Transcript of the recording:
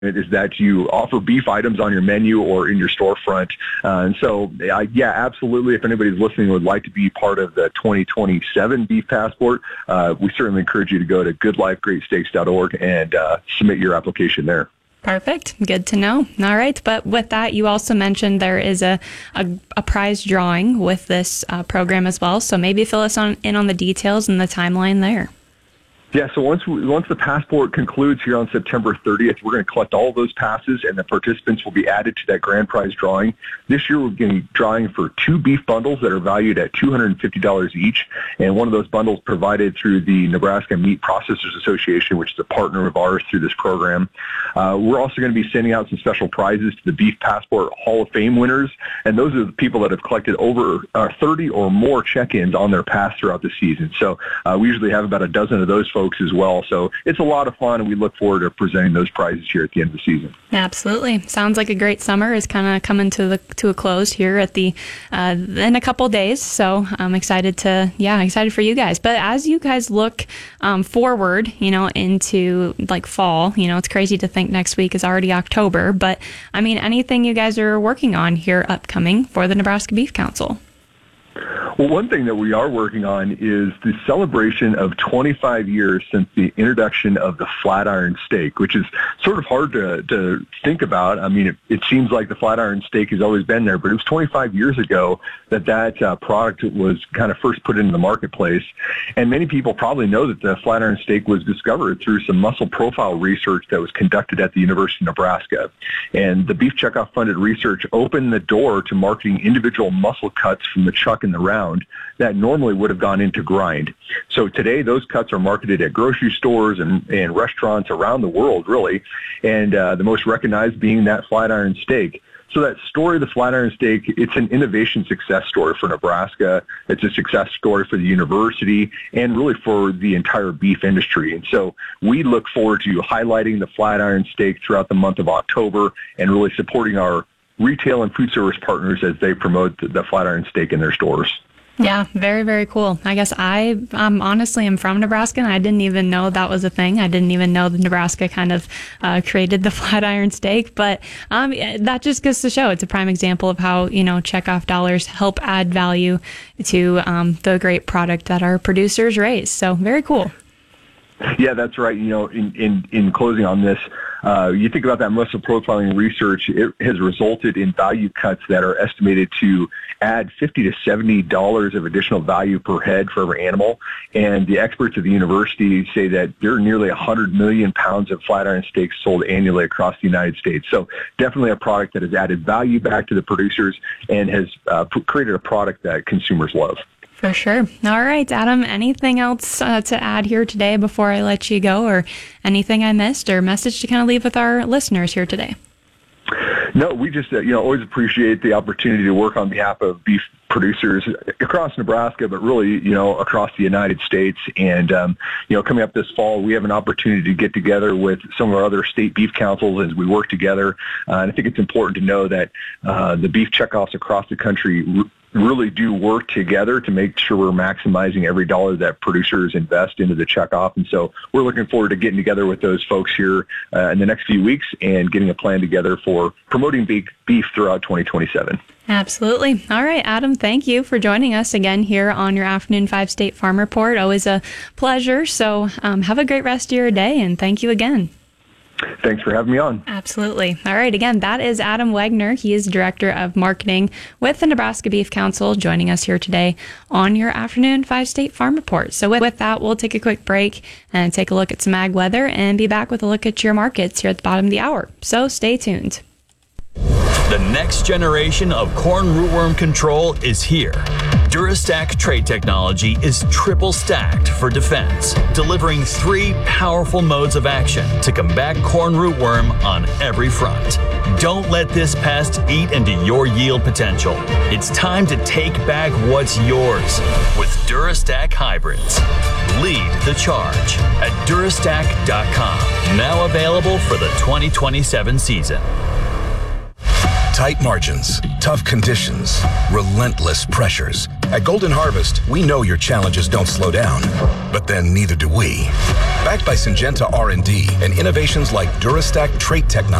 is that you offer beef items on your menu or in your storefront. And so, yeah, absolutely. If anybody's listening and would like to be part of the 2027 Beef Passport, we certainly encourage you to go to goodlifegreatsteaks.org and submit your application there. Perfect. Good to know. All right. But with that, you also mentioned there is a prize drawing with this program as well. So maybe fill us in on the details and the timeline there. Yeah, so once the passport concludes here on September 30th, we're going to collect all of those passes, and the participants will be added to that grand prize drawing. This year, we're going to be drawing for 2 beef bundles that are valued at $250 each, and one of those bundles provided through the Nebraska Meat Processors Association, which is a partner of ours through this program. We're also going to be sending out some special prizes to the Beef Passport Hall of Fame winners, and those are the people that have collected over 30 or more check-ins on their pass throughout the season. So we usually have about a dozen of those folks as well. So it's a lot of fun, and we look forward to presenting those prizes here at the end of the season. Absolutely. Sounds like a great summer is kind of coming to a close here at the in a couple days. So I'm excited for you guys. But as you guys look forward, into like fall, it's crazy to think next week is already October. But I mean, anything you guys are working on here upcoming for the Nebraska Beef Council? Well, one thing that we are working on is the celebration of 25 years since the introduction of the flat iron steak, which is sort of hard to think about. I mean, it seems like the flat iron steak has always been there, but it was 25 years ago that product was kind of first put into the marketplace. And many people probably know that the flat iron steak was discovered through some muscle profile research that was conducted at the University of Nebraska. And the Beef Checkoff funded research opened the door to marketing individual muscle cuts from the chuck and the round that normally would have gone into grind. So today, those cuts are marketed at grocery stores and restaurants around the world, really, and the most recognized being that flat iron steak. So that story of the flat iron steak, it's an innovation success story for Nebraska. It's a success story for the university and really for the entire beef industry. And so we look forward to highlighting the flat iron steak throughout the month of October and really supporting our retail and food service partners as they promote the flat iron steak in their stores. Yeah, very, very cool. I guess honestly am from Nebraska, and I didn't even know that was a thing. I didn't even know that Nebraska kind of created the flat iron steak, but that just goes to show it's a prime example of how, checkoff dollars help add value to the great product that our producers raise. So very cool. Yeah, that's right. In closing on this, you think about that muscle profiling research, it has resulted in value cuts that are estimated to add $50 to $70 of additional value per head for every animal. And the experts at the university say that there are nearly 100 million pounds of flat iron steaks sold annually across the United States. So definitely a product that has added value back to the producers and has created a product that consumers love. For sure. All right, Adam, anything else to add here today before I let you go, or anything I missed, or message to kind of leave with our listeners here today? No, we just, always appreciate the opportunity to work on behalf of beef producers across Nebraska, but really, across the United States. And, coming up this fall, we have an opportunity to get together with some of our other state beef councils as we work together. And I think it's important to know that the beef checkoffs across the country really do work together to make sure we're maximizing every dollar that producers invest into the checkoff. And so we're looking forward to getting together with those folks here in the next few weeks and getting a plan together for promoting beef throughout 2027. Absolutely. All right, Adam, thank you for joining us again here on your Afternoon 5 State Farm Report. Always a pleasure. So have a great rest of your day, and thank you again. Thanks for having me on. Absolutely. All right. Again, that is Adam Wegner. He is Director of Marketing with the Nebraska Beef Council, joining us here today on your Afternoon 5 State Farm Report. So with that, we'll take a quick break and take a look at some ag weather and be back with a look at your markets here at the bottom of the hour. So stay tuned. The next generation of corn rootworm control is here. Durastack trait technology is triple stacked for defense, delivering 3 powerful modes of action to combat corn rootworm on every front. Don't let this pest eat into your yield potential. It's time to take back what's yours with Durastack hybrids. Lead the charge at Durastack.com. Now available for the 2027 season. Tight margins, tough conditions, relentless pressures. At Golden Harvest, we know your challenges don't slow down, but then neither do we. Backed by Syngenta R&D and innovations like DuraStack trait technology,